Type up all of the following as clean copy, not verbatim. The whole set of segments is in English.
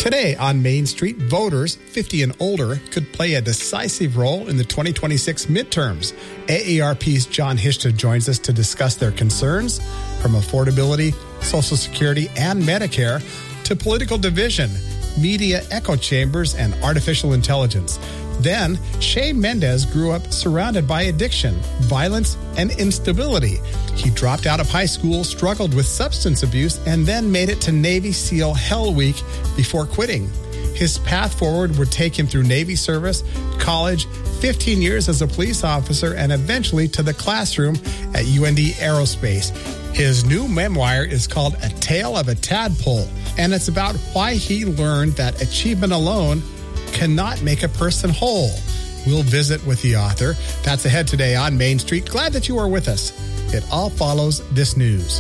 Today on Main Street, voters 50 and older could play a decisive role in the 2026 midterms. AARP's John Hishta joins us to discuss their concerns, from affordability, Social Security, and Medicare to political division, media echo chambers, and artificial intelligence. Then, Shay Mendez grew up surrounded by addiction, violence, and instability. He dropped out of high school, struggled with substance abuse, and then made it to Navy SEAL Hell Week before quitting. His path forward would take him through Navy service, college, 15 years as a police officer, and eventually to the classroom at UND Aerospace. His new memoir is called A Tale of a Tadpole, and it's about why he learned that achievement alone cannot make a person whole. We'll visit with the author. That's ahead today on Main Street. Glad that you are with us. It all follows this news.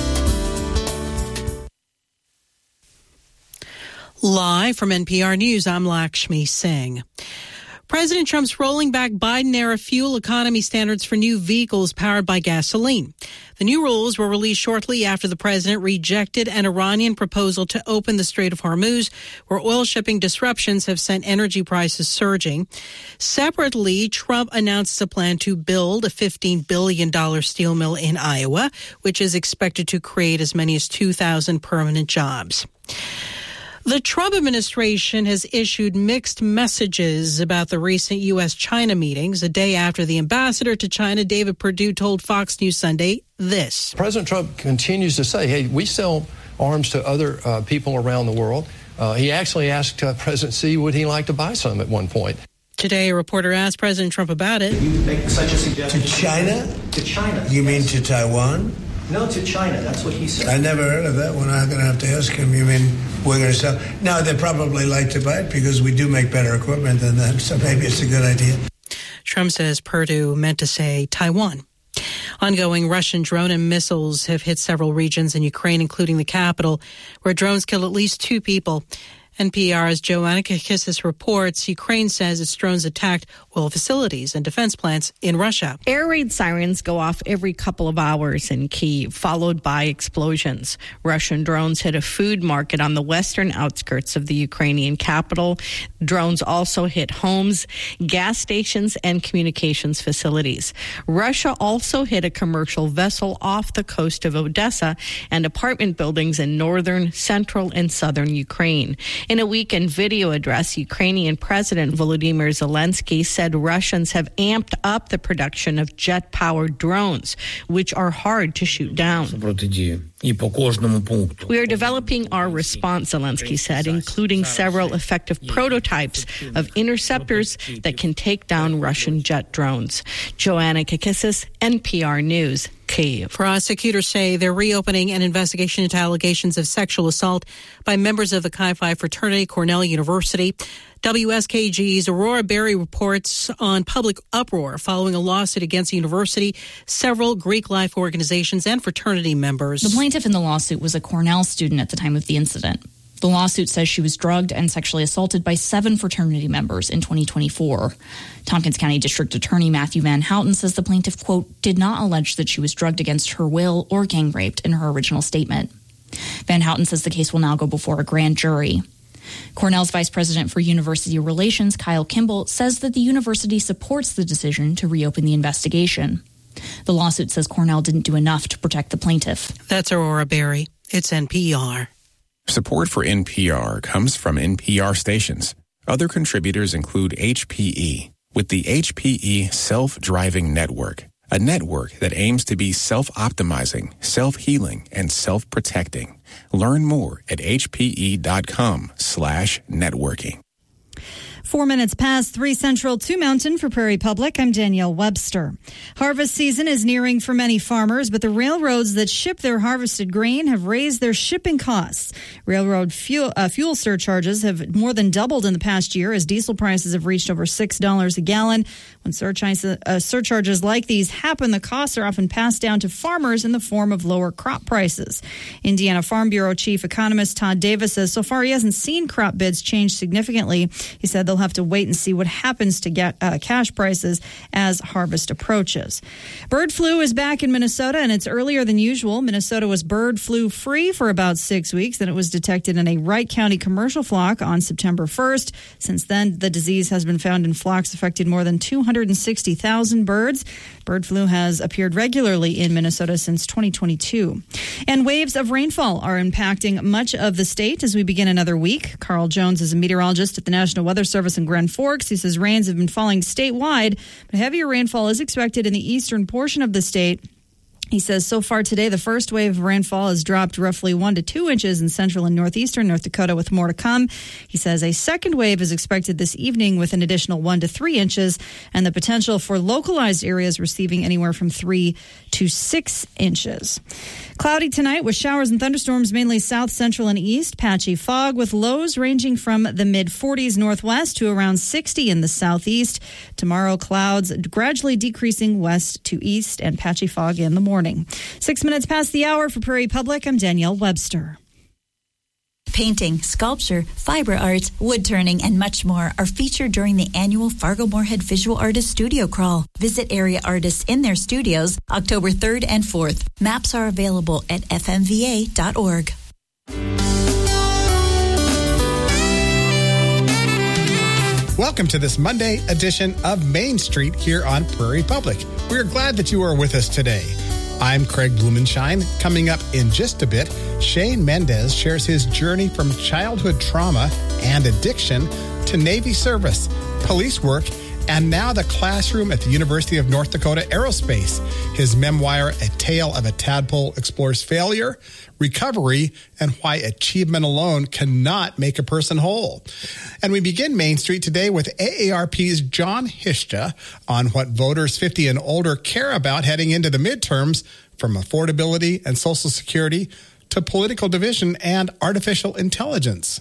Live from NPR News, I'm Lakshmi Singh. President Trump's rolling back Biden-era fuel economy standards for new vehicles powered by gasoline. The new rules were released shortly after the president rejected an Iranian proposal to open the Strait of Hormuz, where oil shipping disruptions have sent energy prices surging. Separately, Trump announced a plan to build a $15 billion steel mill in Iowa, which is expected to create as many as 2,000 permanent jobs. The Trump administration has issued mixed messages about the recent U.S.-China meetings. A day after the ambassador to China, David Perdue, told Fox News Sunday this. President Trump continues to say, hey, we sell arms to other people around the world. He actually asked President Xi, would he like to buy some at one point? Today, a reporter asked President Trump about it. You make such a suggestion. To China? To China. You mean to Taiwan? No, to China. That's what he said. I never heard of that one. I'm going to have to ask him. You mean we're going to sell? No, they'd probably like to buy it because we do make better equipment than them, so maybe it's a good idea. Trump says Perdue meant to say Taiwan. Ongoing Russian drone and missiles have hit several regions in Ukraine, including the capital, where drones killed at least 2 people. NPR's Joanna Kakissis reports Ukraine says its drones attacked oil facilities and defense plants in Russia. Air raid sirens go off every couple of hours in Kyiv, followed by explosions. Russian drones hit a food market on the western outskirts of the Ukrainian capital. Drones also hit homes, gas stations, and communications facilities. Russia also hit a commercial vessel off the coast of Odessa and apartment buildings in northern, central, and southern Ukraine. In a weekend video address, Ukrainian President Volodymyr Zelensky said Russians have amped up the production of jet-powered drones, which are hard to shoot down. We are developing our response, Zelensky said, including several effective prototypes of interceptors that can take down Russian jet drones. Joanna Kakissis, NPR News, Kyiv. Prosecutors say they're reopening an investigation into allegations of sexual assault by members of the Chi Phi fraternity, Cornell University. WSKG's Aurora Berry reports on public uproar following a lawsuit against the university, several Greek life organizations, and fraternity members. The plaintiff in the lawsuit was a Cornell student at the time of the incident. The lawsuit says she was drugged and sexually assaulted by 7 fraternity members in 2024. Tompkins County District Attorney Matthew Van Houten says the plaintiff, quote, did not allege that she was drugged against her will or gang raped in her original statement. Van Houten says the case will now go before a grand jury. Cornell's Vice President for University Relations, Kyle Kimball, says that the university supports the decision to reopen the investigation. The lawsuit says Cornell didn't do enough to protect the plaintiff. That's Aurora Berry. It's NPR. Support for NPR comes from NPR stations. Other contributors include HPE, with the HPE Self-Driving Network, a network that aims to be self-optimizing, self-healing, and self-protecting. Learn more at hpe.com/networking. 4 minutes past 3 Central, 2 Mountain for Prairie Public. I'm Danielle Webster. Harvest season is nearing for many farmers, but the railroads that ship their harvested grain have raised their shipping costs. Railroad fuel surcharges have more than doubled in the past year as diesel prices have reached over $6 a gallon. When surcharges like these happen, the costs are often passed down to farmers in the form of lower crop prices. Indiana Farm Bureau Chief Economist Todd Davis says so far he hasn't seen crop bids change significantly. He said they'll they'll have to wait and see what happens to get cash prices as harvest approaches. Bird flu is back in Minnesota, and it's earlier than usual. Minnesota was bird flu free for about 6 weeks. Then it was detected in a Wright County commercial flock on September 1st. Since then, the disease has been found in flocks affecting more than 260,000 birds. Bird flu has appeared regularly in Minnesota since 2022. And waves of rainfall are impacting much of the state as we begin another week. Carl Jones is a meteorologist at the National Weather Service in Grand Forks. He says rains have been falling statewide, but heavier rainfall is expected in the eastern portion of the state. He says so far today, the first wave of rainfall has dropped roughly 1 to 2 inches in central and northeastern North Dakota, with more to come. He says a second wave is expected this evening with an additional 1 to 3 inches and the potential for localized areas receiving anywhere from 3 to 6 inches. Cloudy tonight with showers and thunderstorms mainly south, central, and east. Patchy fog with lows ranging from the mid-40s northwest to around 60 in the southeast. Tomorrow, clouds gradually decreasing west to east and patchy fog in the morning. 6 minutes past the hour for Prairie Public, I'm Danielle Webster. Painting, sculpture, fiber arts, wood turning, and much more are featured during the annual Fargo-Moorhead Visual Artists Studio Crawl. Visit area artists in their studios October 3rd and 4th. Maps are available at fmva.org. Welcome to this Monday edition of Main Street here on Prairie Public. We're glad that you are with us today. I'm Craig Blumenshine. Coming up in just a bit, Shane Mendez shares his journey from childhood trauma and addiction to Navy service, police work, and now the classroom at the University of North Dakota Aerospace. His memoir, A Tale of a Tadpole, explores failure, recovery, and why achievement alone cannot make a person whole. And we begin Main Street today with AARP's John Hishta on what voters 50 and older care about heading into the midterms, from affordability and Social Security to political division and artificial intelligence.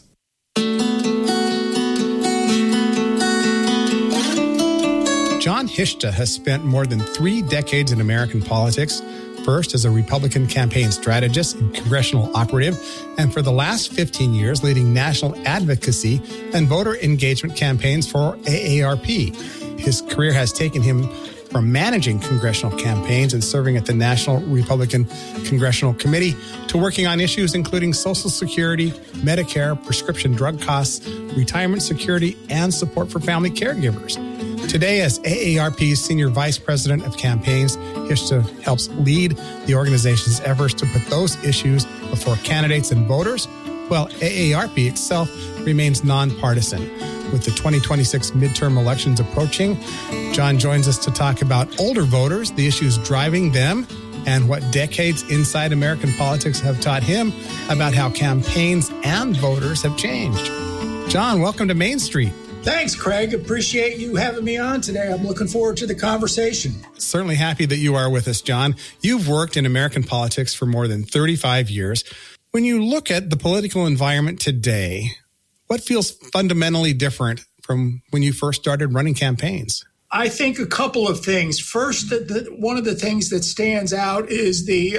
John Hishta has spent more than 3 decades in American politics, first as a Republican campaign strategist and congressional operative, and for the last 15 years leading national advocacy and voter engagement campaigns for AARP. His career has taken him from managing congressional campaigns and serving at the National Republican Congressional Committee to working on issues including Social Security, Medicare, prescription drug costs, retirement security, and support for family caregivers. Today, as AARP's Senior Vice President of Campaigns, Hishta helps lead the organization's efforts to put those issues before candidates and voters, while AARP itself remains nonpartisan. With the 2026 midterm elections approaching, John joins us to talk about older voters, the issues driving them, and what decades inside American politics have taught him about how campaigns and voters have changed. John, welcome to Main Street. Thanks, Craig. Appreciate you having me on today. I'm looking forward to the conversation. Certainly happy that you are with us, John. You've worked in American politics for more than 35 years. When you look at the political environment today, what feels fundamentally different from when you first started running campaigns? I think a couple of things. First, one of the things that stands out is the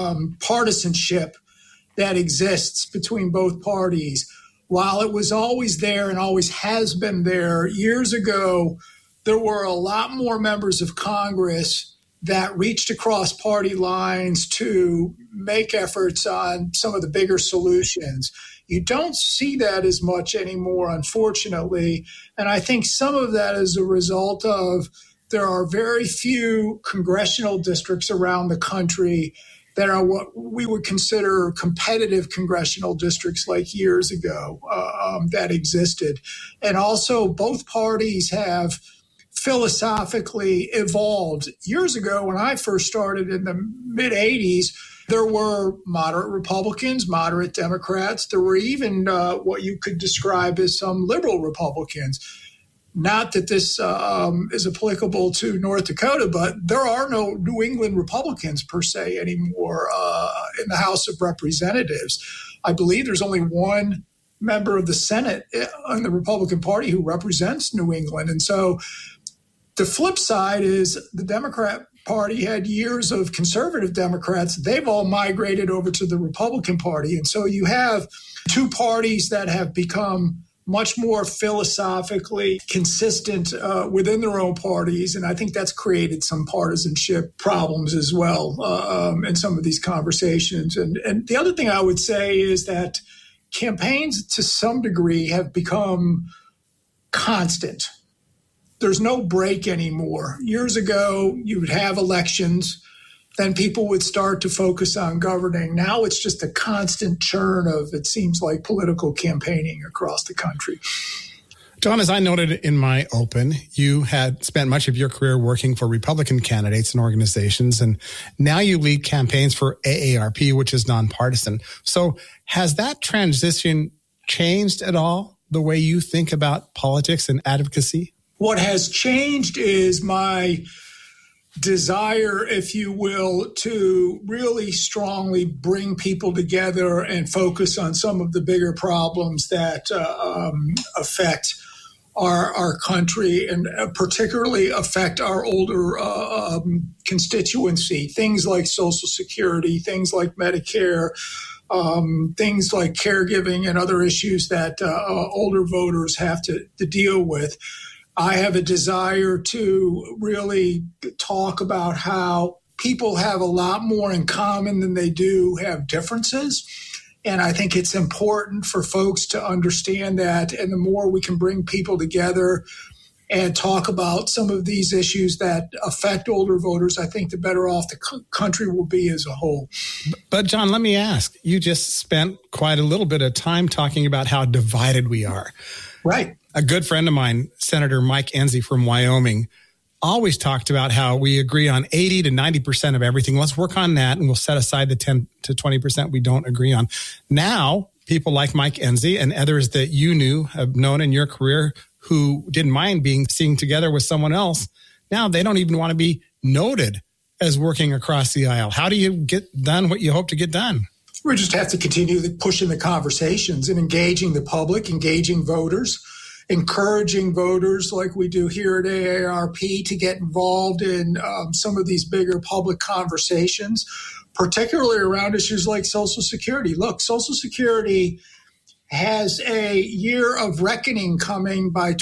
partisanship that exists between both parties. While it was always there and always has been there, years ago, there were a lot more members of Congress that reached across party lines to make efforts on some of the bigger solutions. You don't see that as much anymore, unfortunately. And I think some of that is a result of there are very few congressional districts around the country that are what we would consider competitive congressional districts like years ago that existed. And also both parties have philosophically evolved. Years ago, when I first started in the mid-'80s, there were moderate Republicans, moderate Democrats. There were even what you could describe as some liberal Republicans. Not that this is applicable to North Dakota, but there are no New England Republicans per se anymore in the House of Representatives. I believe there's only one member of the Senate on the Republican Party who represents New England. And so the flip side is the Democrat Party had years of conservative Democrats. They've all migrated over to the Republican Party. And so you have two parties that have become much more philosophically consistent within their own parties. And I think that's created some partisanship problems as well in some of these conversations. And the other thing I would say is that campaigns to some degree have become constant. There's no break anymore. Years ago, you would have elections, then people would start to focus on governing. Now it's just a constant churn of, it seems like, political campaigning across the country. John, as I noted in my open, you had spent much of your career working for Republican candidates and organizations, and now you lead campaigns for AARP, which is nonpartisan. So has that transition changed at all, the way you think about politics and advocacy? What has changed is my desire, if you will, to really strongly bring people together and focus on some of the bigger problems that affect our country and particularly affect our older constituency. Things like Social Security, things like Medicare, things like caregiving and other issues that older voters have to deal with. I have a desire to really talk about how people have a lot more in common than they do have differences. And I think it's important for folks to understand that. And the more we can bring people together and talk about some of these issues that affect older voters, I think the better off the country will be as a whole. But John, let me ask, you just spent quite a little bit of time talking about how divided we are. Right. A good friend of mine, Senator Mike Enzi from Wyoming, always talked about how we agree on 80 to 90% of everything. Let's work on that, and we'll set aside the 10 to 20% we don't agree on. Now, people like Mike Enzi and others that you have known in your career who didn't mind seen together with someone else, now they don't even want to be noted as working across the aisle. How do you get done what you hope to get done? We just have to continue pushing the conversations and engaging the public, engaging voters, encouraging voters like we do here at AARP to get involved in some of these bigger public conversations, particularly around issues like Social Security. Look, Social Security has a year of reckoning coming by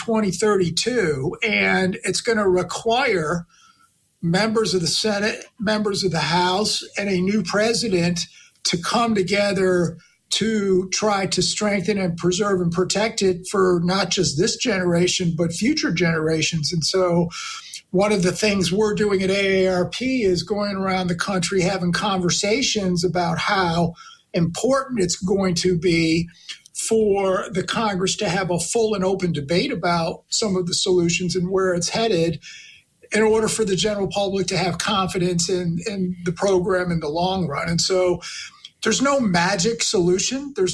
2032, and it's going to require members of the Senate, members of the House, and a new president to come together to try to strengthen and preserve and protect it for not just this generation, but future generations. And so one of the things we're doing at AARP is going around the country having conversations about how important it's going to be for the Congress to have a full and open debate about some of the solutions and where it's headed in order for the general public to have confidence in the program in the long run. And so there's no magic solution. There's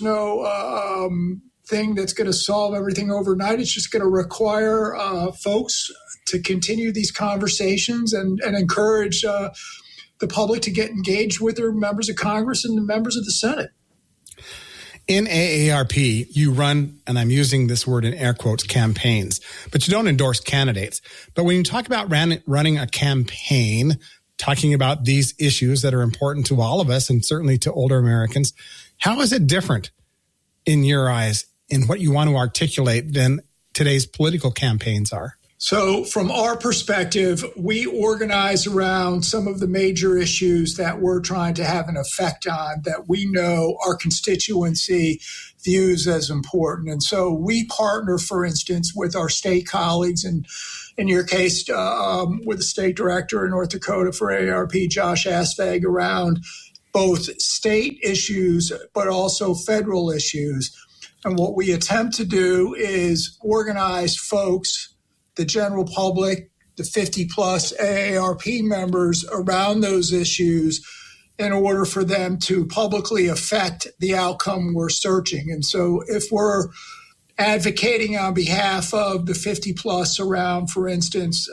no thing that's going to solve everything overnight. It's just going to require folks to continue these conversations and encourage the public to get engaged with their members of Congress and the members of the Senate. In AARP, you run, and I'm using this word in air quotes, campaigns, but you don't endorse candidates. But when you talk about running a campaign, talking about these issues that are important to all of us and certainly to older Americans, how is it different in your eyes in what you want to articulate than today's political campaigns are? So from our perspective, we organize around some of the major issues that we're trying to have an effect on that we know our constituency views as important. And so we partner, for instance, with our state colleagues, and in your case, with the state director in North Dakota for AARP, Josh Asfag, around both state issues, but also federal issues. And what we attempt to do is organize folks, the general public, the 50-plus AARP members around those issues in order for them to publicly affect the outcome we're searching. And so if we're advocating on behalf of the 50-plus around, for instance,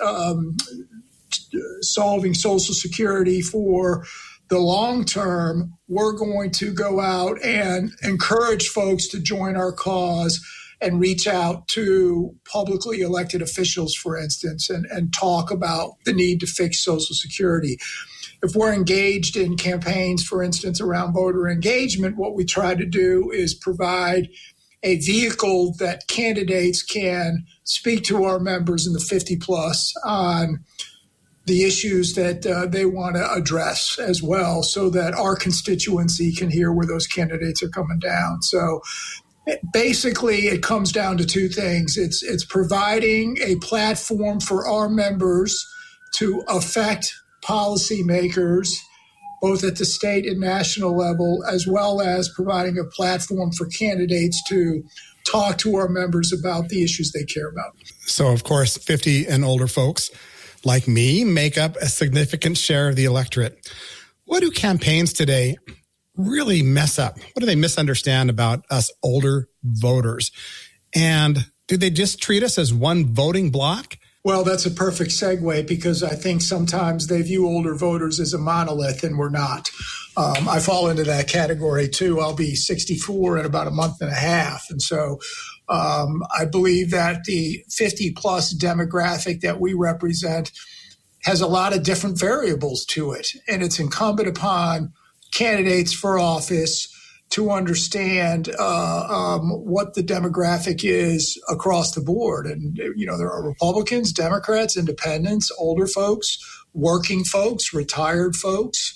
solving Social Security for the long term, we're going to go out and encourage folks to join our cause and reach out to publicly elected officials, for instance, and talk about the need to fix Social Security. If we're engaged in campaigns, for instance, around voter engagement, what we try to do is provide a vehicle that candidates can speak to our members in the 50 plus on the issues that they want to address as well, so that our constituency can hear where those candidates are coming down. So basically, it comes down to two things. It's providing a platform for our members to affect policymakers, both at the state and national level, as well as providing a platform for candidates to talk to our members about the issues they care about. So, of course, 50 and older folks like me make up a significant share of the electorate. What do campaigns today really mess up? What do they misunderstand about us older voters? And do they just treat us as one voting block? Well, that's a perfect segue, because I think sometimes they view older voters as a monolith, and we're not. I fall into that category too. I'll be 64 in about a month and a half. And so I believe that the 50 plus demographic that we represent has a lot of different variables to it. And it's incumbent upon candidates for office to understand what the demographic is across the board. And, you know, there are Republicans, Democrats, independents, older folks, working folks, retired folks,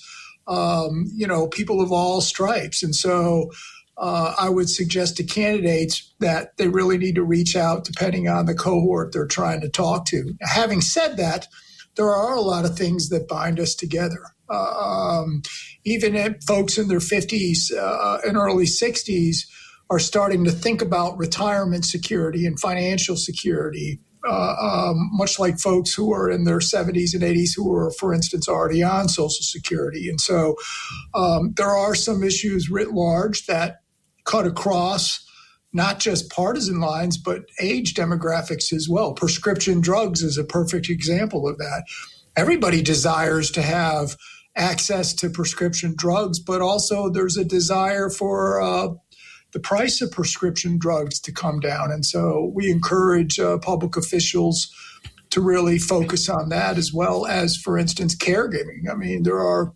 people of all stripes. And so I would suggest to candidates that they really need to reach out depending on the cohort they're trying to talk to. Having said that, there are a lot of things that bind us together. Even if folks in their 50s and early 60s are starting to think about retirement security and financial security, much like folks who are in their 70s and 80s who are, for instance, already on Social Security. And so there are some issues writ large that cut across not just partisan lines, but age demographics as well. Prescription drugs is a perfect example of that. Everybody desires to have access to prescription drugs, but also there's a desire for the price of prescription drugs to come down. And so we encourage public officials to really focus on that, as well as, for instance, caregiving. I mean, there are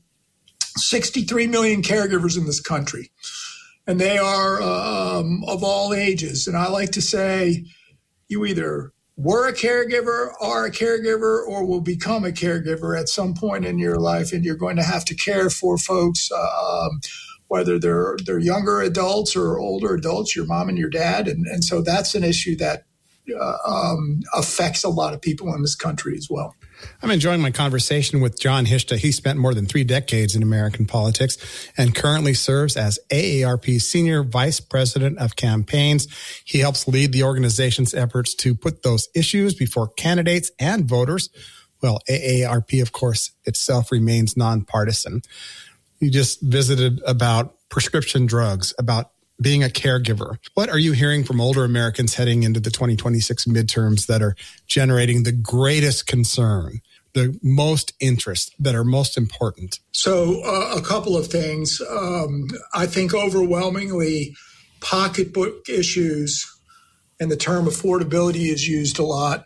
63 million caregivers in this country, and they are of all ages. And I like to say you either were a caregiver, are a caregiver, or will become a caregiver at some point in your life, and you're going to have to care for folks, whether they're younger adults or older adults, your mom and your dad. And so that's an issue that affects a lot of people in this country as well. I'm enjoying my conversation with John Hishta. He spent more than 3 decades in American politics and currently serves as AARP's Senior Vice President of Campaigns. He helps lead the organization's efforts to put those issues before candidates and voters. Well, AARP, of course, itself remains nonpartisan. You just visited about prescription drugs, about being a caregiver. What are you hearing from older Americans heading into the 2026 midterms that are generating the greatest concern, the most interest, that are most important? So a couple of things. I think overwhelmingly pocketbook issues, and the term affordability is used a lot,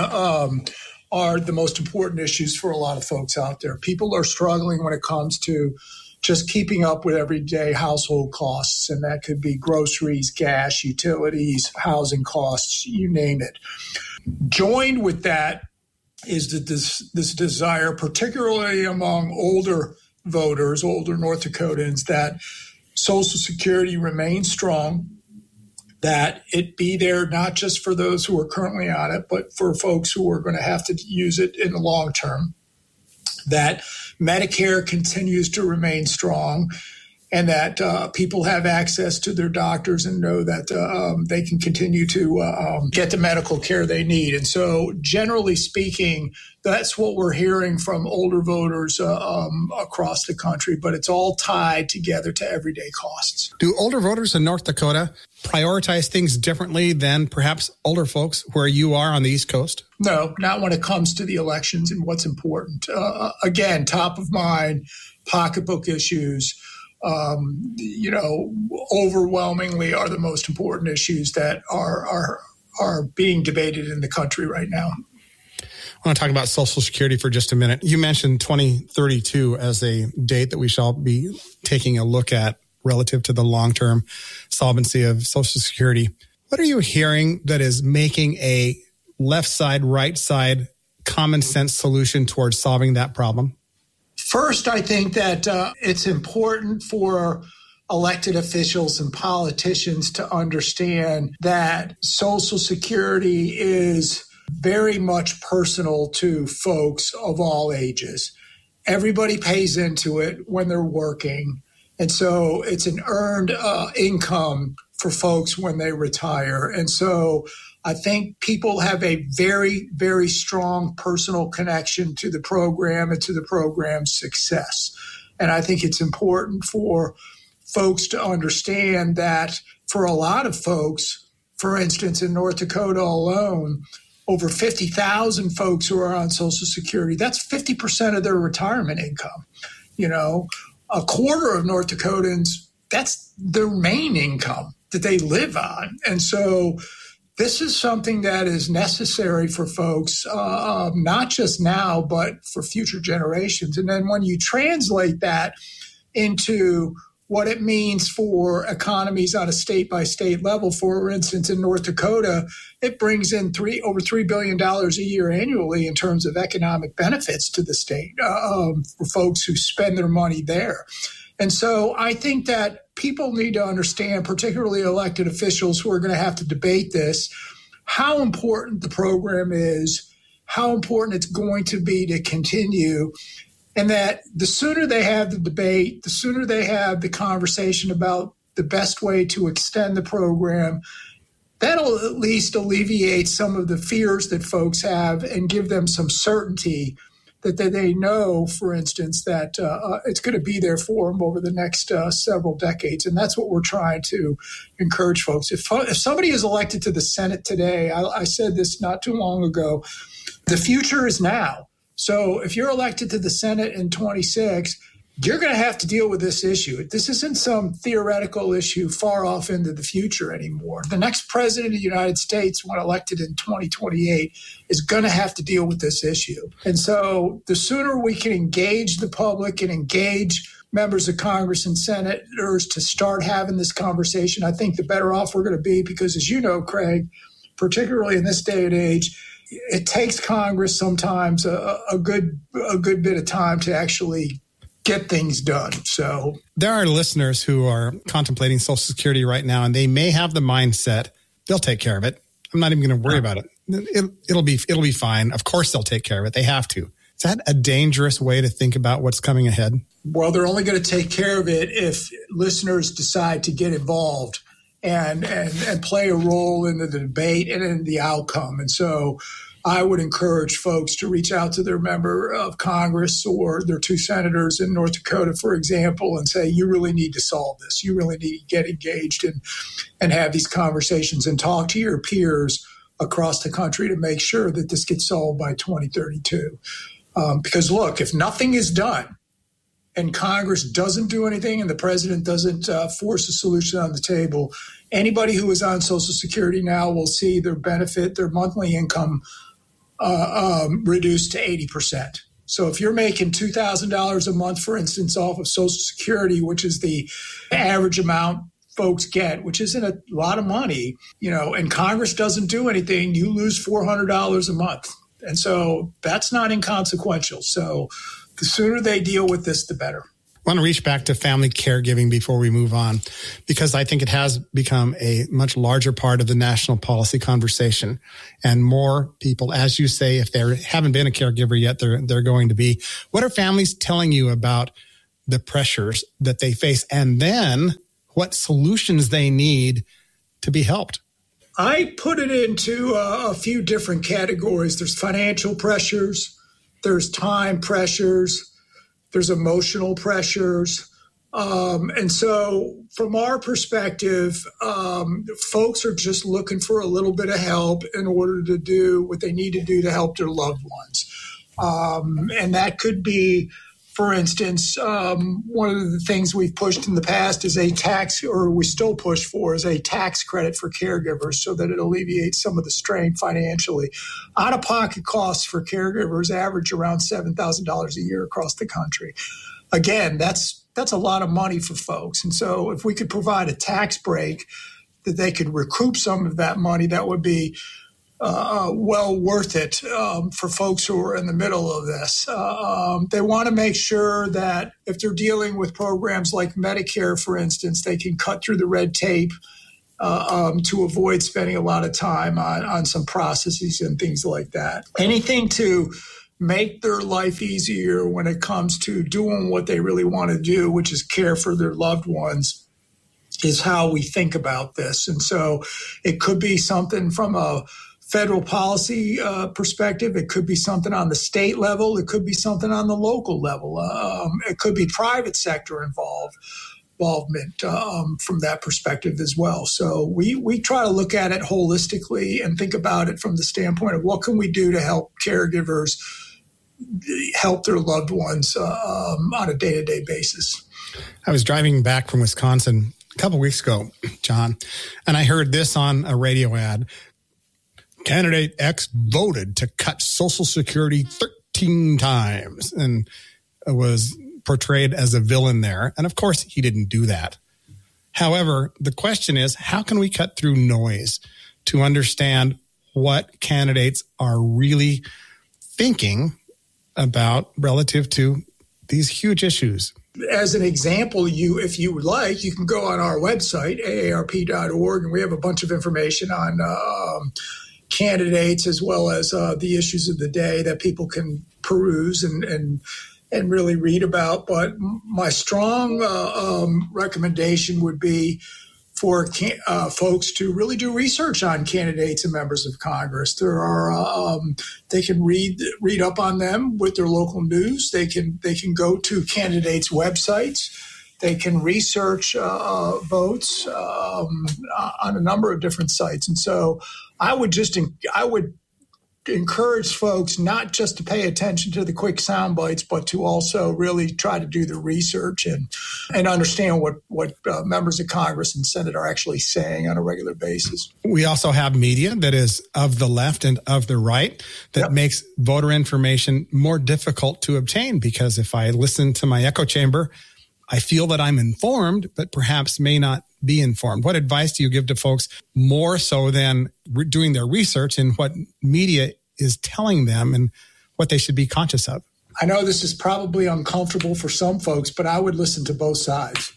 are the most important issues for a lot of folks out there. People are struggling when it comes to just keeping up with everyday household costs, and that could be groceries, gas, utilities, housing costs, you name it. Joined with that is this desire, particularly among older voters, older North Dakotans, that Social Security remains strong, that it be there not just for those who are currently on it, but for folks who are going to have to use it in the long term, that Medicare continues to remain strong, and that people have access to their doctors and know that they can continue to get the medical care they need. And so generally speaking, that's what we're hearing from older voters across the country, but it's all tied together to everyday costs. Do older voters in North Dakota prioritize things differently than perhaps older folks where you are on the East Coast? No, not when it comes to the elections and what's important. Again, top of mind, pocketbook issues, overwhelmingly are the most important issues that are being debated in the country right now. I want to talk about Social Security for just a minute. You mentioned 2032 as a date that we shall be taking a look at relative to the long-term solvency of Social Security. What are you hearing that is making a left side, right side common sense solution towards solving that problem? First, I think that it's important for elected officials and politicians to understand that Social Security is very much personal to folks of all ages. Everybody pays into it when they're working. And so it's an earned income for folks when they retire. And so I think people have a very, very strong personal connection to the program and to the program's success. And I think it's important for folks to understand that for a lot of folks, for instance, in North Dakota alone, over 50,000 folks who are on Social Security, that's 50% of their retirement income. You know, a quarter of North Dakotans, that's their main income that they live on. And so this is something that is necessary for folks, not just now, but for future generations. And then when you translate that into what it means for economies on a state-by-state level, for instance, in North Dakota, it brings in over $3 billion a year annually in terms of economic benefits to the state for folks who spend their money there. And so I think that people need to understand, particularly elected officials who are going to have to debate this, how important the program is, how important it's going to be to continue, and that the sooner they have the debate, the sooner they have the conversation about the best way to extend the program, that'll at least alleviate some of the fears that folks have and give them some certainty that they know, for instance, that it's going to be there for them over the next several decades. And that's what we're trying to encourage folks. If somebody is elected to the Senate today, I said this not too long ago, the future is now. So if you're elected to the Senate in 26, you're going to have to deal with this issue. This isn't some theoretical issue far off into the future anymore. The next president of the United States, when elected in 2028, is going to have to deal with this issue. And so the sooner we can engage the public and engage members of Congress and senators to start having this conversation, I think the better off we're going to be, because as you know, Craig, particularly in this day and age, it takes Congress sometimes a good bit of time to actually get things done. So there are listeners who are contemplating Social Security right now, and they may have the mindset they'll take care of it. I'm not even going to worry about it. It'll be fine. Of course they'll take care of it. They have to. Is that a dangerous way to think about what's coming ahead? Well, they're only going to take care of it if listeners decide to get involved and play a role in the debate and in the outcome. And so I would encourage folks to reach out to their member of Congress or their two senators in North Dakota, for example, and say, you really need to solve this. You really need to get engaged and have these conversations and talk to your peers across the country to make sure that this gets solved by 2032. Because look, if nothing is done and Congress doesn't do anything and the president doesn't force a solution on the table, anybody who is on Social Security now will see their benefit, their monthly income reduced to 80%. So if you're making $2,000 a month, for instance, off of Social Security, which is the average amount folks get, which isn't a lot of money, and Congress doesn't do anything, you lose $400 a month. And so that's not inconsequential. So the sooner they deal with this, the better. I want to reach back to family caregiving before we move on, because I think it has become a much larger part of the national policy conversation. And more people, as you say, if they haven't been a caregiver yet, they're going to be. What are families telling you about the pressures that they face, and then what solutions they need to be helped? I put it into a few different categories. There's financial pressures, there's time pressures, there's emotional pressures. And so from our perspective, folks are just looking for a little bit of help in order to do what they need to do to help their loved ones. And that could be, for instance, one of the things we've pushed in the past is we still push for, is a tax credit for caregivers so that it alleviates some of the strain financially. Out-of-pocket costs for caregivers average around $7,000 a year across the country. Again, that's that's a lot of money for folks. And so if we could provide a tax break that they could recoup some of that money, that would be well worth it for folks who are in the middle of this. They want to make sure that if they're dealing with programs like Medicare, for instance, they can cut through the red tape to avoid spending a lot of time on some processes and things like that. Anything to make their life easier when it comes to doing what they really want to do, which is care for their loved ones, is how we think about this. And so it could be something from a federal policy perspective. It could be something on the state level. It could be something on the local level. It could be private sector involvement from that perspective as well. So we try to look at it holistically and think about it from the standpoint of what can we do to help caregivers help their loved ones on a day-to-day basis. I was driving back from Wisconsin a couple weeks ago, John, and I heard this on a radio ad. Candidate X voted to cut Social Security 13 times and was portrayed as a villain there. And of course, he didn't do that. However, the question is, how can we cut through noise to understand what candidates are really thinking about relative to these huge issues? As an example, if you would like, you can go on our website, aarp.org, and we have a bunch of information on candidates as well as the issues of the day that people can peruse and really read about. But my strong recommendation would be for folks to really do research on candidates and members of Congress. There are they can read up on them with their local news. They can go to candidates' websites. They can research votes on a number of different sites. And so I would encourage folks not just to pay attention to the quick sound bites, but to also really try to do the research and understand what members of Congress and Senate are actually saying on a regular basis. We also have media that is of the left and of the right that makes voter information more difficult to obtain, because if I listen to my echo chamber, I feel that I'm informed, but perhaps may not be informed. What advice do you give to folks more so than doing their research in what media is telling them and what they should be conscious of? I know this is probably uncomfortable for some folks, but I would listen to both sides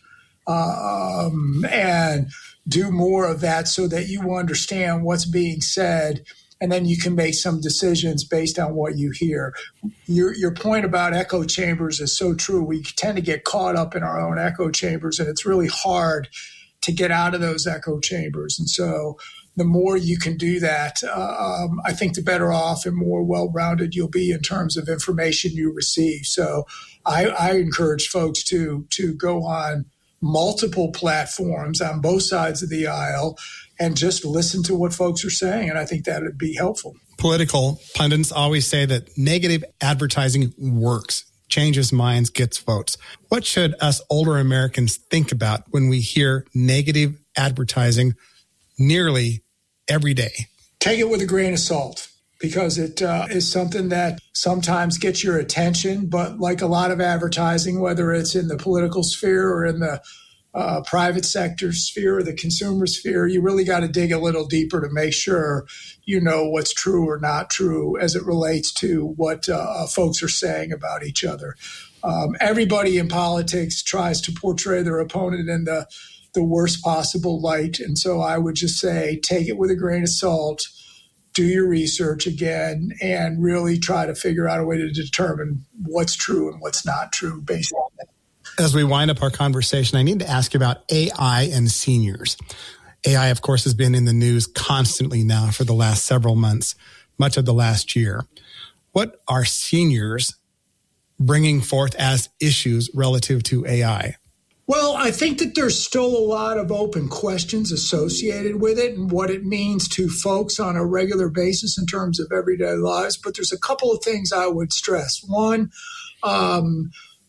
and do more of that so that you understand what's being said, and then you can make some decisions based on what you hear. Your point about echo chambers is so true. We tend to get caught up in our own echo chambers, and it's really hard to get out of those echo chambers. And so the more you can do that, I think the better off and more well-rounded you'll be in terms of information you receive. So I encourage folks to go on multiple platforms on both sides of the aisle and just listen to what folks are saying. And I think that would be helpful. Political pundits always say that negative advertising works, changes minds, gets votes. What should us older Americans think about when we hear negative advertising nearly every day? Take it with a grain of salt, because it is something that sometimes gets your attention. But like a lot of advertising, whether it's in the political sphere or in the private sector sphere or the consumer sphere, you really got to dig a little deeper to make sure you know what's true or not true as it relates to what folks are saying about each other. Everybody in politics tries to portray their opponent in the worst possible light. And so I would just say, take it with a grain of salt, do your research again, and really try to figure out a way to determine what's true and what's not true based on that. As we wind up our conversation, I need to ask you about AI and seniors. AI, of course, has been in the news constantly now for the last several months, much of the last year. What are seniors bringing forth as issues relative to AI? Well, I think that there's still a lot of open questions associated with it and what it means to folks on a regular basis in terms of everyday lives. But there's a couple of things I would stress. One,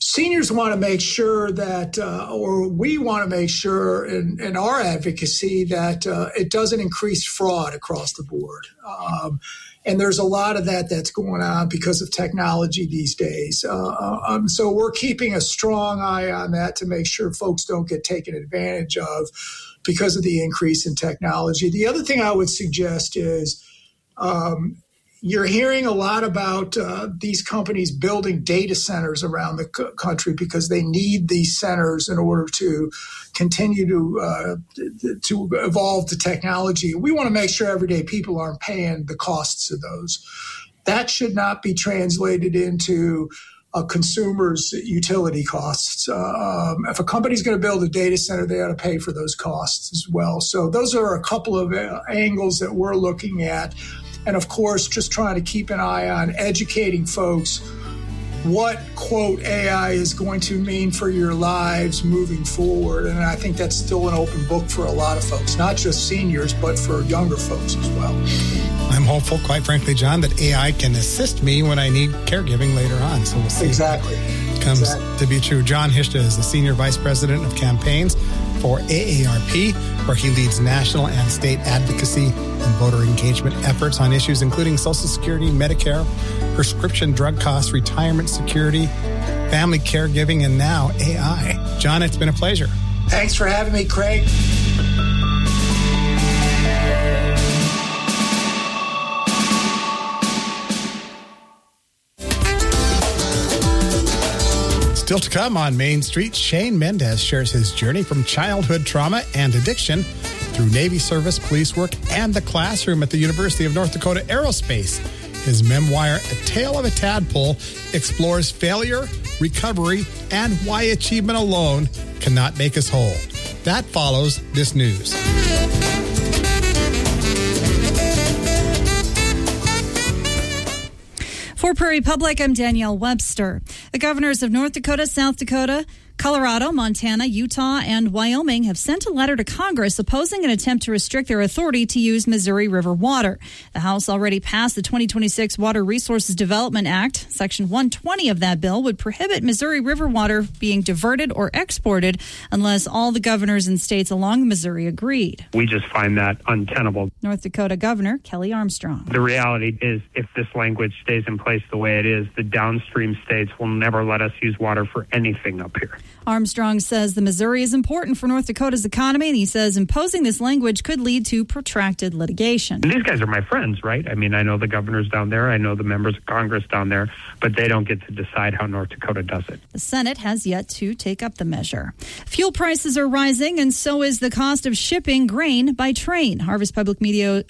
seniors want to make sure that, or we want to make sure in our advocacy that it doesn't increase fraud across the board. And there's a lot of that's going on because of technology these days. So we're keeping a strong eye on that to make sure folks don't get taken advantage of because of the increase in technology. The other thing I would suggest is you're hearing a lot about these companies building data centers around the country because they need these centers in order to continue to evolve the technology. We want to make sure everyday people aren't paying the costs of those. That should not be translated into consumers' utility costs. If a company's going to build a data center, they ought to pay for those costs as well. So those are a couple of angles that we're looking at. And of course, just trying to keep an eye on educating folks what, quote, AI is going to mean for your lives moving forward. And I think that's still an open book for a lot of folks, not just seniors, but for younger folks as well. I'm hopeful, quite frankly, John, that AI can assist me when I need caregiving later on. So we'll see. Exactly. It comes to be true. John Hishta is the Senior Vice President of Campaigns for AARP, where he leads national and state advocacy and voter engagement efforts on issues including Social Security, Medicare, prescription drug costs, retirement security, family caregiving, and now AI. John, it's been a pleasure. Thanks for having me, Craig. Still to come on Main Street, Shane Mendez shares his journey from childhood trauma and addiction through Navy service, police work, and the classroom at the University of North Dakota Aerospace. His memoir, A Tale of a Tadpole, explores failure, recovery, and why achievement alone cannot make us whole. That follows this news. For Prairie Public, I'm Danielle Webster. The governors of North Dakota, South Dakota, Colorado, Montana, Utah, and Wyoming have sent a letter to Congress opposing an attempt to restrict their authority to use Missouri River water. The House already passed the 2026 Water Resources Development Act. Section 120 of that bill would prohibit Missouri River water being diverted or exported unless all the governors and states along the Missouri agreed. We just find that untenable. North Dakota Governor Kelly Armstrong. The reality is, if this language stays in place the way it is, the downstream states will never let us use water for anything up here. Armstrong says the Missouri is important for North Dakota's economy, and he says imposing this language could lead to protracted litigation. And these guys are my friends, right? I mean, I know the governors down there, I know the members of Congress down there, but they don't get to decide how North Dakota does it. The Senate has yet to take up the measure. Fuel prices are rising, and so is the cost of shipping grain by train. Harvest Public Media's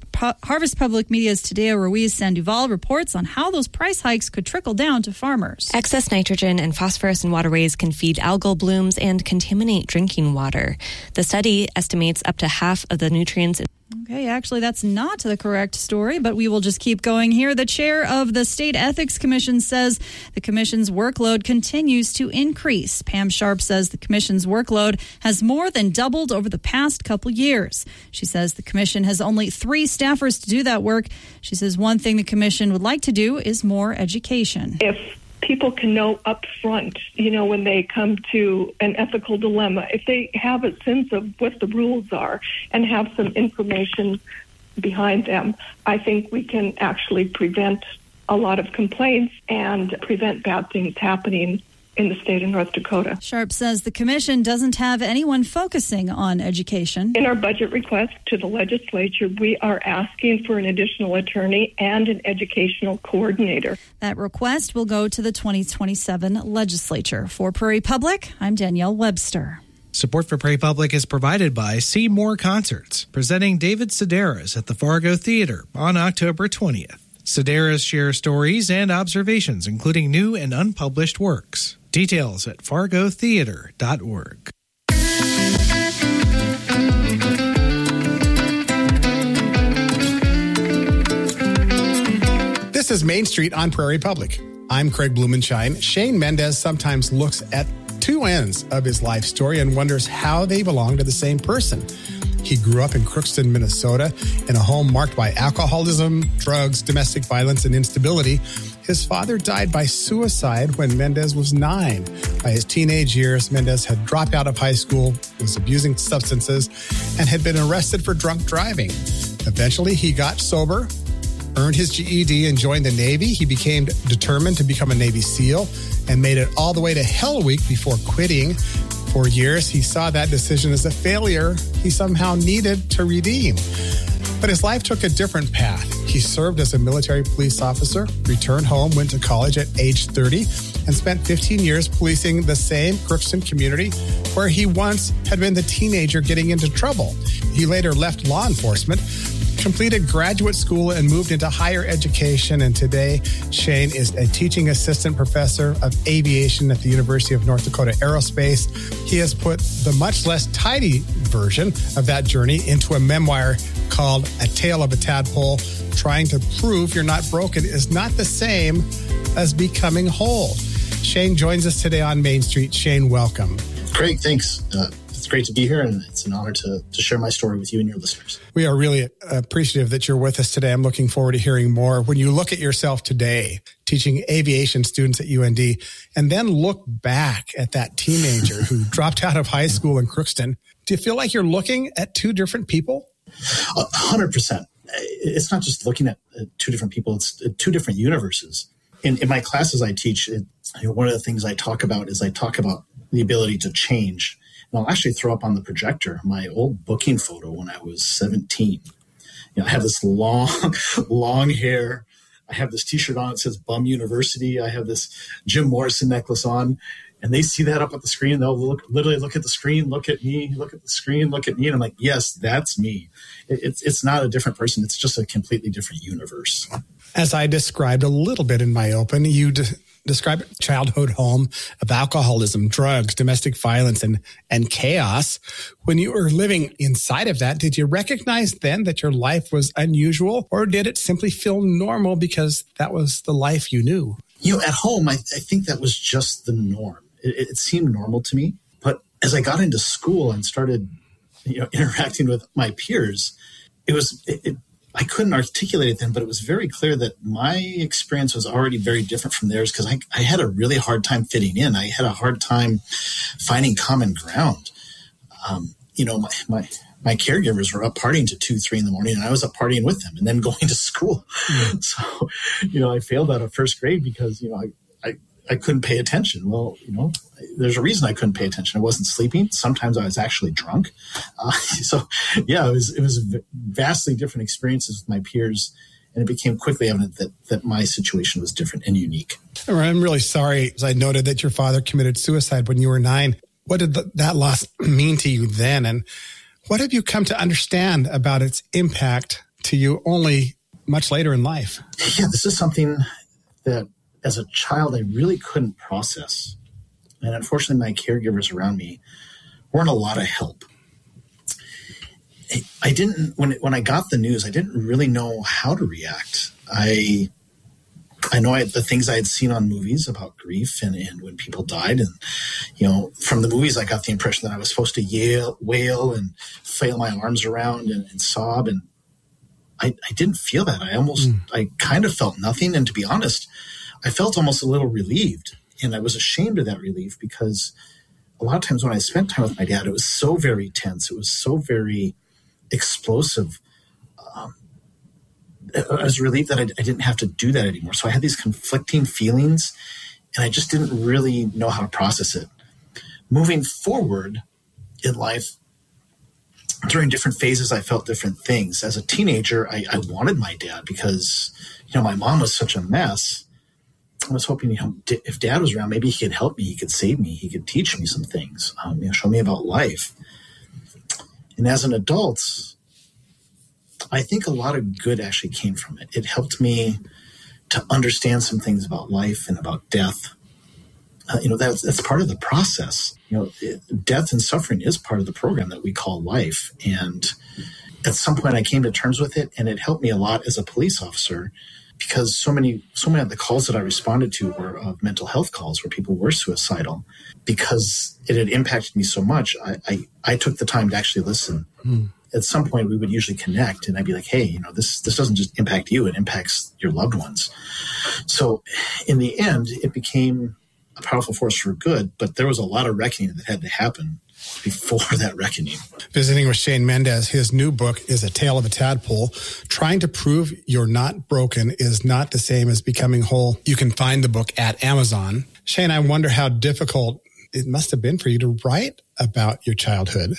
Tadeo Ruiz Sandoval reports on how those price hikes could trickle down to farmers. Excess nitrogen and phosphorus in waterways can feed algal blooms and contaminate drinking water. The study estimates up to half of the nutrients. Okay, actually, that's not the correct story, but we will just keep going here. The chair of the State Ethics Commission says the commission's workload continues to increase. Pam Sharp says the commission's workload has more than doubled over the past couple years. She says the commission has only 3 staffers to do that work. She says one thing the commission would like to do is more education. If people can know up front, when they come to an ethical dilemma, if they have a sense of what the rules are and have some information behind them, I think we can actually prevent a lot of complaints and prevent bad things happening in the state of North Dakota. Sharp says the commission doesn't have anyone focusing on education. In our budget request to the legislature, we are asking for an additional attorney and an educational coordinator. That request will go to the 2027 legislature. For Prairie Public, I'm Danielle Webster. Support for Prairie Public is provided by See More Concerts, presenting David Sedaris at the Fargo Theater on October 20th. Sedaris shares stories and observations, including new and unpublished works. Details at fargotheater.org. This is Main Street on Prairie Public. I'm Craig Blumenshine. Shane Mendez sometimes looks at 2 ends of his life story and wonders how they belong to the same person. He grew up in Crookston, Minnesota, in a home marked by alcoholism, drugs, domestic violence, and instability. His father died by suicide when Mendez was 9. By his teenage years, Mendez had dropped out of high school, was abusing substances, and had been arrested for drunk driving. Eventually, he got sober, earned his GED, and joined the Navy. He became determined to become a Navy SEAL and made it all the way to Hell Week before quitting. For years, he saw that decision as a failure he somehow needed to redeem. But his life took a different path. He served as a military police officer, returned home, went to college at age 30, and spent 15 years policing the same Crookston community where he once had been the teenager getting into trouble. He later left law enforcement, completed graduate school, and moved into higher education. And today, Shane is a teaching assistant professor of aviation at the University of North Dakota Aerospace. He has put the much less tidy version of that journey into a memoir called A Tale of a Tadpole. Trying to prove you're not broken is not the same as becoming whole. Shane joins us today on Main Street. Shane, welcome. Great, thanks. It's great to be here, and it's an honor to share my story with you and your listeners. We are really appreciative that you're with us today. I'm looking forward to hearing more. When you look at yourself today, teaching aviation students at UND, and then look back at that teenager who dropped out of high school in Crookston, do you feel like you're looking at two different people? 100%. It's not just looking at two different people. It's two different universes. In my classes I teach, one of the things I talk about the ability to change. And I'll actually throw up on the projector my old booking photo when I was 17. I have this long hair. I have this T-shirt on. It says Bum University. I have this Jim Morrison necklace on. And they see that up at the screen. They'll literally look at the screen, look at me, look at the screen, look at me. And I'm like, yes, that's me. It's not a different person. It's just a completely different universe. As I described a little bit in my open, you describe a childhood home of alcoholism, drugs, domestic violence, and chaos. When you were living inside of that, did you recognize then that your life was unusual, or did it simply feel normal because that was the life you knew? At home, I think that was just the norm. It seemed normal to me. But as I got into school and started, interacting with my peers, I couldn't articulate it then, but it was very clear that my experience was already very different from theirs because I had a really hard time fitting in. I had a hard time finding common ground. My caregivers were up partying to 2, 3 in the morning, and I was up partying with them and then going to school. Mm-hmm. So, I failed out of first grade because, I couldn't pay attention. Well, there's a reason I couldn't pay attention. I wasn't sleeping. Sometimes I was actually drunk. It was vastly different experiences with my peers, and it became quickly evident that my situation was different and unique. I'm really sorry, as I noted that your father committed suicide when you were 9. What did that loss mean to you then? And what have you come to understand about its impact to you only much later in life? Yeah, this is something that as a child I really couldn't process. And unfortunately, my caregivers around me weren't a lot of help. I didn't, when I got the news, I didn't really know how to react. I know the things I had seen on movies about grief and when people died. And, from the movies, I got the impression that I was supposed to wail and flail my arms around and sob. And I didn't feel that. I kind of felt nothing. And to be honest, I felt almost a little relieved. And I was ashamed of that relief because a lot of times when I spent time with my dad, it was so very tense. It was so very explosive. I was relieved that I didn't have to do that anymore. So I had these conflicting feelings, and I just didn't really know how to process it. Moving forward in life, during different phases, I felt different things. As a teenager, I wanted my dad because, my mom was such a mess. I was hoping, if Dad was around, maybe he could help me. He could save me. He could teach me some things, show me about life. And as an adult, I think a lot of good actually came from it. It helped me to understand some things about life and about death. That's part of the process. Death and suffering is part of the program that we call life. And at some point I came to terms with it, and it helped me a lot as a police officer because so many of the calls that I responded to were mental health calls where people were suicidal. Because it had impacted me so much, I took the time to actually listen. at some point we would usually connect, and I'd be like, hey, this doesn't just impact you, it impacts your loved ones. So in the end, it became a powerful force for good, but there was a lot of reckoning that had to happen before that reckoning. Visiting with Shane Mendez, his new book is A Tale of a Tadpole. Trying to prove you're not broken is not the same as becoming whole. You can find the book at Amazon. Shane, I wonder how difficult it must have been for you to write about your childhood.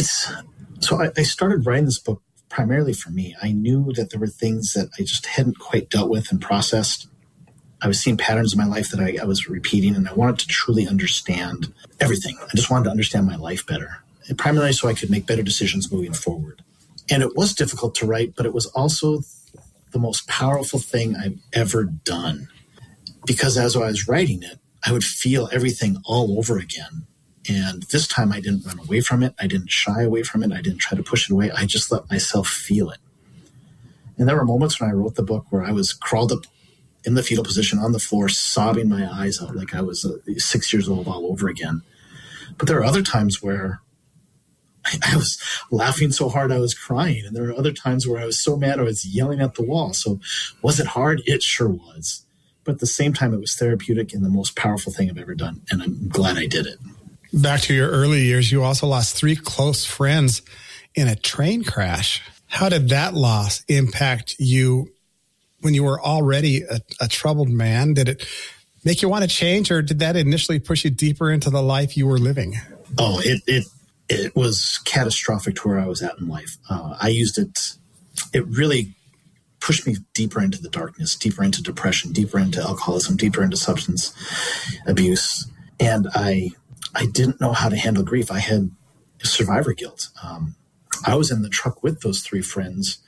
So I started writing this book primarily for me. I knew that there were things that I just hadn't quite dealt with and processed. I was seeing patterns in my life that I was repeating, and I wanted to truly understand everything. I just wanted to understand my life better, and primarily so I could make better decisions moving forward. And it was difficult to write, but it was also the most powerful thing I've ever done. Because as I was writing it, I would feel everything all over again. And this time I didn't run away from it. I didn't shy away from it. I didn't try to push it away. I just let myself feel it. And there were moments when I wrote the book where I was crawled up in the fetal position on the floor, sobbing my eyes out like I was 6 years old all over again. But there are other times where I was laughing so hard I was crying. And there were other times where I was so mad I was yelling at the wall. So was it hard? It sure was. But at the same time, it was therapeutic and the most powerful thing I've ever done. And I'm glad I did it. Back to your early years, you also lost 3 close friends in a train crash. How did that loss impact you when you were already a troubled man? Did it make you want to change, or did that initially push you deeper into the life you were living? Oh, it was catastrophic to where I was at in life. I used it. It really pushed me deeper into the darkness, deeper into depression, deeper into alcoholism, deeper into substance abuse. And I didn't know how to handle grief. I had survivor guilt. I was in the truck with those 3 friends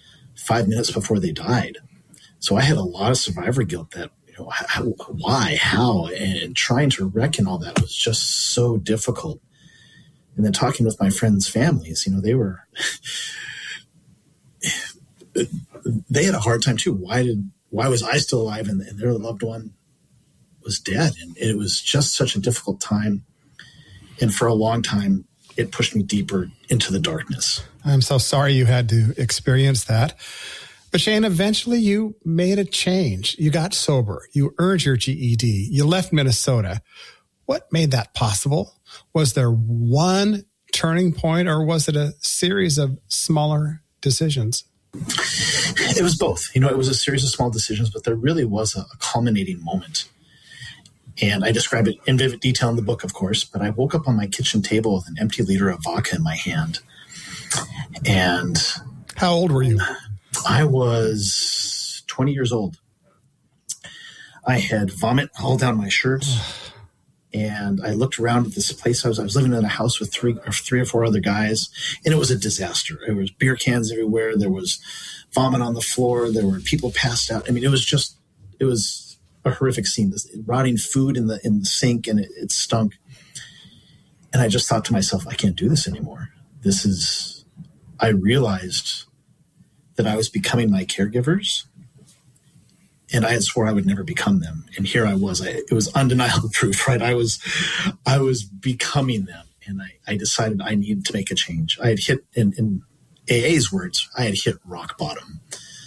5 minutes before they died. So I had a lot of survivor guilt that, why, how, and trying to reckon all that was just so difficult. And then talking with my friends' families, they had a hard time too. Why was I still alive and their loved one was dead? And it was just such a difficult time. And for a long time, it pushed me deeper into the darkness. I'm so sorry you had to experience that. But Shane, eventually you made a change. You got sober. You earned your GED. You left Minnesota. What made that possible? Was there one turning point, or was it a series of smaller decisions? It was both. It was a series of small decisions, but there really was a culminating moment. And I describe it in vivid detail in the book, of course, but I woke up on my kitchen table with an empty liter of vodka in my hand. And how old were you? I was 20 years old. I had vomit all down my shirt. And I looked around at this place. I was living in a house with three or four other guys, and it was a disaster. There was beer cans everywhere. There was vomit on the floor. There were people passed out. I mean, it was a horrific scene. This rotting food in the sink, and it stunk. And I just thought to myself, I can't do this anymore. I realized that I was becoming my caregivers, and I had swore I would never become them. And here I was. It was undeniable proof, right? I was becoming them, and I decided I needed to make a change. I had hit, in AA's words, I had hit rock bottom.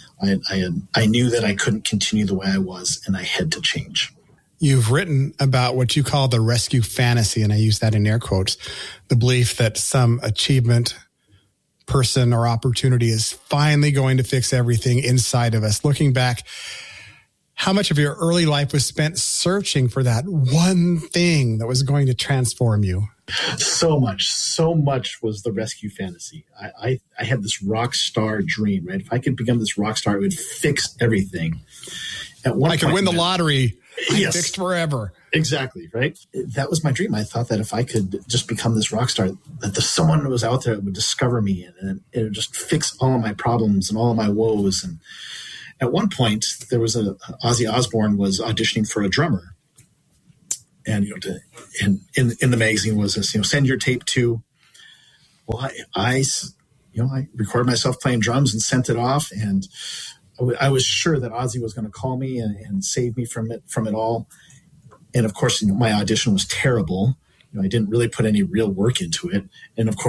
I knew that I couldn't continue the way I was, and I had to change. You've written about what you call the rescue fantasy, and I use that in air quotes, the belief that some achievement, person, or opportunity is finally going to fix everything inside of us. Looking back, how much of your early life was spent searching for that one thing that was going to transform you? So much was the rescue fantasy. I had this rock star dream, right? If I could become this rock star, it would fix everything. At one point, I could win the lottery. Yes. Fixed forever. Exactly, right? That was my dream. I thought that if I could just become this rock star, that someone who was out there would discover me, and it would just fix all of my problems and all of my woes. And at one point, there was Ozzy Osbourne was auditioning for a drummer. And in the magazine was this, send your tape to. Well, I recorded myself playing drums and sent it off, and I was sure that Ozzy was going to call me and save me from it all. And of course, my audition was terrible. I didn't really put any real work into it. And of course,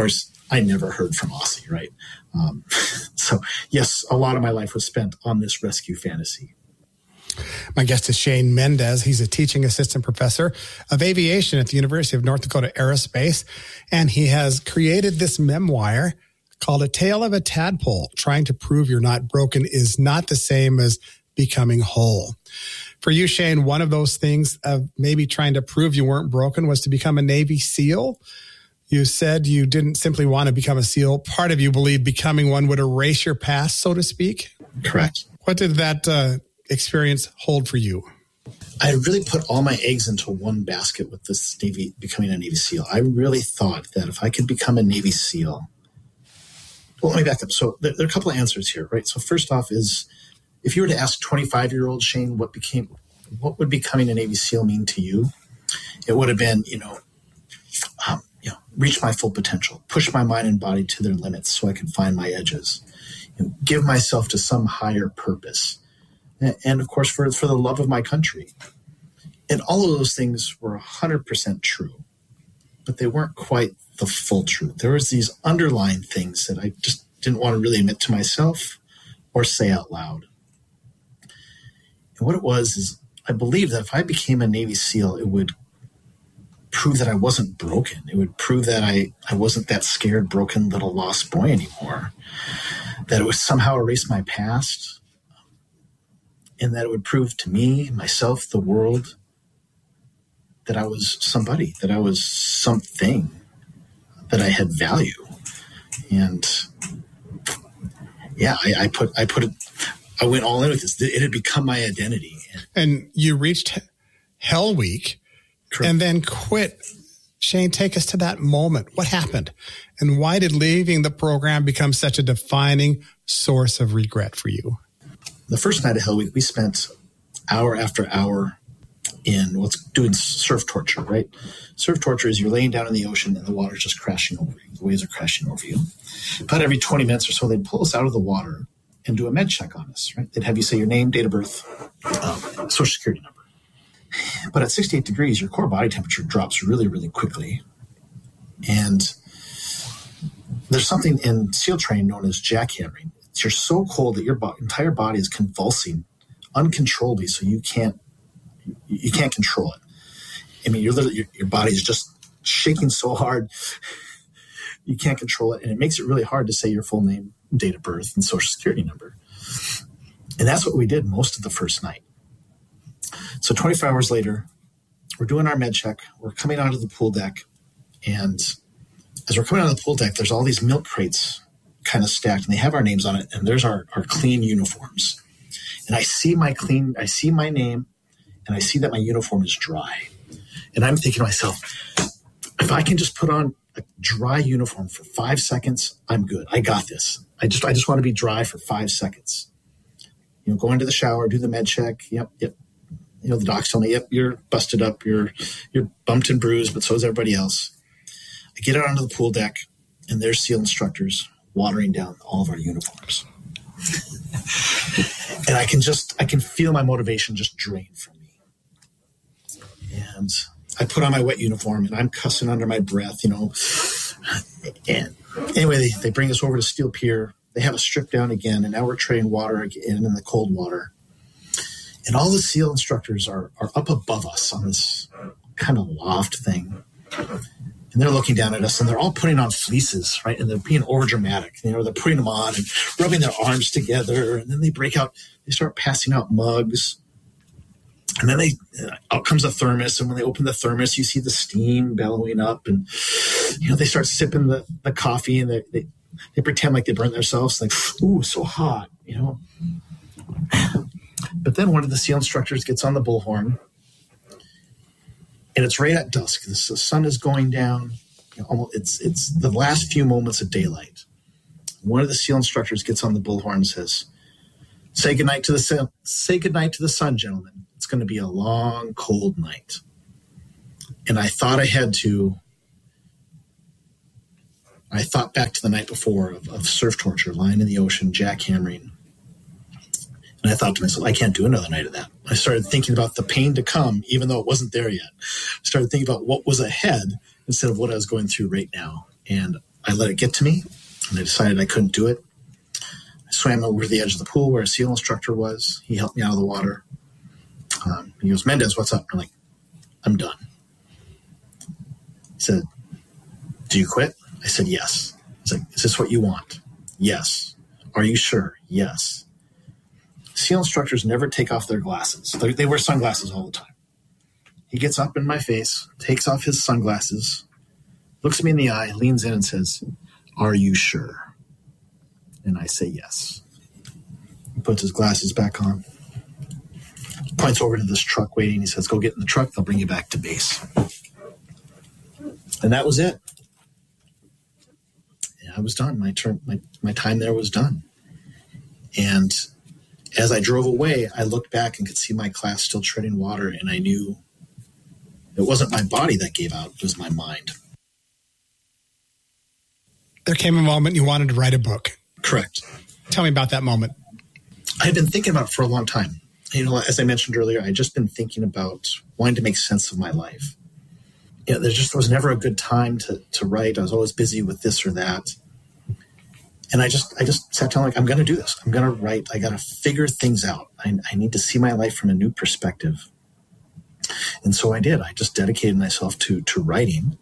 I never heard from Aussie, right? So, yes, a lot of my life was spent on this rescue fantasy. My guest is Shane Mendez. He's a teaching assistant professor of aviation at the University of North Dakota Aerospace, and he has created this memoir called A Tale of a Tadpole. Trying to prove you're not broken is not the same as becoming whole. For you, Shane, one of those things of maybe trying to prove you weren't broken was to become a Navy SEAL. You said you didn't simply want to become a SEAL. Part of you believed becoming one would erase your past, so to speak. Correct. What did that experience hold for you? I really put all my eggs into one basket with this becoming a Navy SEAL. I really thought that if I could become a Navy SEAL, well, let me back up. So there are a couple of answers here, right? So first off is, if you were to ask 25-year-old Shane what would becoming a Navy SEAL mean to you, it would have been, reach my full potential, push my mind and body to their limits so I can find my edges, give myself to some higher purpose, and of course for the love of my country. And all of those things were 100% true, but they weren't quite the full truth. There was these underlying things that I just didn't want to really admit to myself or say out loud. And what it was is, I believed that if I became a Navy SEAL, it would prove that I wasn't broken. It would prove that I wasn't that scared, broken little lost boy anymore. That it would somehow erase my past. And that it would prove to me, myself, the world, that I was somebody, that I was something, that I had value. And yeah, I went all in with this. It had become my identity. And you reached Hell Week. Correct. And then quit. Shane, take us to that moment. What happened? And why did leaving the program become such a defining source of regret for you? The first night of Hell Week, we spent hour after hour in doing surf torture, right? Surf torture is you're laying down in the ocean and the water's just crashing over you. The waves are crashing over you. About every 20 minutes or so, they'd pull us out of the water and do a med check on us, right? They'd have you say your name, date of birth, social security number. But at 68 degrees, your core body temperature drops really, really quickly. And there's something in SEAL training known as jackhammering. You're so cold that your entire body is convulsing uncontrollably, so you can't control it. I mean, your body is just shaking so hard, you can't control it. And it makes it really hard to say your full name, date of birth, and social security number. And that's what we did most of the first night. So 24 hours later, we're doing our med check. We're coming onto the pool deck. And as we're coming onto the pool deck, there's all these milk crates kind of stacked, and they have our names on it. And there's our clean uniforms. And I see my name, and I see that my uniform is dry. And I'm thinking to myself, if I can just put on a dry uniform for 5 seconds, I'm good. I got this. I just want to be dry for 5 seconds. Go into the shower, do the med check. Yep. The docs tell me, yep, you're busted up, you're bumped and bruised, but so is everybody else. I get out onto the pool deck, and there's SEAL instructors watering down all of our uniforms. And I can feel my motivation just drain from me. And I put on my wet uniform, and I'm cussing under my breath, And anyway, they bring us over to Steel Pier. They have us stripped down again, and now we're treading water again in the cold water. And all the SEAL instructors are up above us on this kind of loft thing. And they're looking down at us, and they're all putting on fleeces, right? And they're being overdramatic. They're putting them on and rubbing their arms together. And then they start passing out mugs. And then out comes a thermos. And when they open the thermos, you see the steam bellowing up. And, they start sipping the coffee, and they pretend like they burn themselves. Like, ooh, so hot, But then one of the SEAL instructors gets on the bullhorn, and it's right at dusk. The sun is going down. It's the last few moments of daylight. One of the SEAL instructors gets on the bullhorn and says, "Say goodnight to the sun. Say goodnight to the sun, gentlemen. It's going to be a long, cold night." And I thought back to the night before of surf torture, lying in the ocean, jackhammering. And I thought to myself, I can't do another night of that. I started thinking about the pain to come, even though it wasn't there yet. I started thinking about what was ahead instead of what I was going through right now. And I let it get to me, and I decided I couldn't do it. I swam over to the edge of the pool where a SEAL instructor was. He helped me out of the water. He goes, Mendez, what's up? I'm like, I'm done. He said, do you quit? I said, yes. He's like, is this what you want? Yes. Are you sure? Yes. SEAL instructors never take off their glasses. They wear sunglasses all the time. He gets up in my face, takes off his sunglasses, looks me in the eye, leans in and says, are you sure? And I say yes. He puts his glasses back on, points over to this truck waiting. He says, go get in the truck. They'll bring you back to base. And that was it. Yeah, I was done. My time there was done. And as I drove away, I looked back and could see my class still treading water, and I knew it wasn't my body that gave out, it was my mind. There came a moment you wanted to write a book. Correct. Tell me about that moment. I had been thinking about it for a long time. You know, as I mentioned earlier, I had just been thinking about wanting to make sense of my life. You know, there was never a good time to write. I was always busy with this or that. And I just sat down like, I'm going to do this. I'm going to write. I got to figure things out. I need to see my life from a new perspective. And so I did. I just dedicated myself to writing.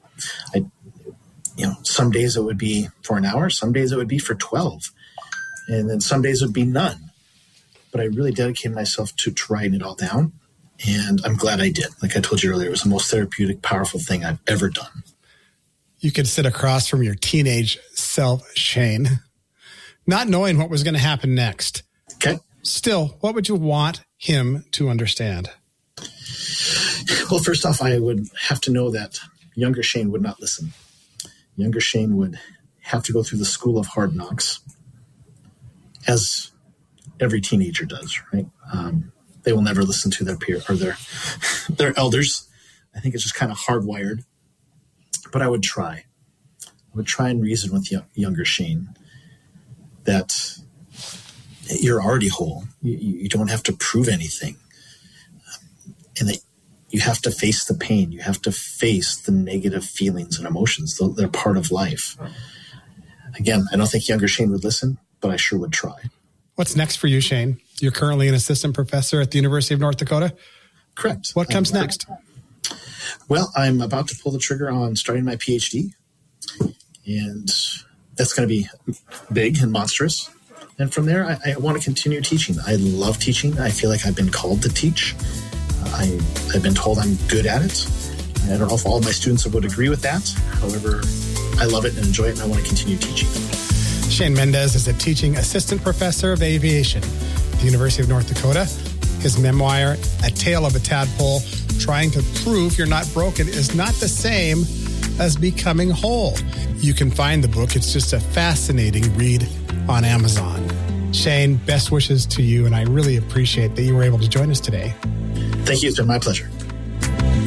Some days it would be for an hour. Some days it would be for 12. And then some days it would be none. But I really dedicated myself to writing it all down. And I'm glad I did. Like I told you earlier, it was the most therapeutic, powerful thing I've ever done. You could sit across from your teenage self, Shane, not knowing what was going to happen next. Okay. Still, what would you want him to understand? Well, first off, I would have to know that younger Shane would not listen. Younger Shane would have to go through the school of hard knocks, as every teenager does, right? They will never listen to their peer or their elders. I think it's just kind of hardwired. But I would try. I would try and reason with younger Shane that you're already whole. You don't have to prove anything. And that you have to face the pain. You have to face the negative feelings and emotions. They're part of life. Again, I don't think younger Shane would listen, but I sure would try. What's next for you, Shane? You're currently an assistant professor at the University of North Dakota? Correct. What comes next? Well, I'm about to pull the trigger on starting my PhD, and that's going to be big and monstrous. And from there, I want to continue teaching. I love teaching. I feel like I've been called to teach. I've been told I'm good at it. I don't know if all my students would agree with that. However, I love it and enjoy it, and I want to continue teaching. Shane Mendez is a teaching assistant professor of aviation at the University of North Dakota. His memoir, A Tale of a Tadpole, Trying to Prove You're Not Broken, is not the same as Becoming Whole. You can find the book. It's just a fascinating read on Amazon. Shane, best wishes to you, and I really appreciate that you were able to join us today. Thank you. It's been my pleasure.